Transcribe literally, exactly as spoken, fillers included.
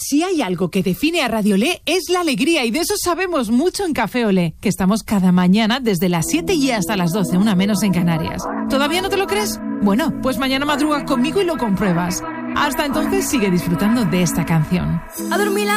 Si hay algo que define a Radio Olé es la alegría, y de eso sabemos mucho en Café Olé, que estamos cada mañana desde las siete y hasta las doce, una menos en Canarias. ¿Todavía no te lo crees? Bueno, pues mañana madruga conmigo y lo compruebas. Hasta entonces sigue disfrutando de esta canción. A dormir la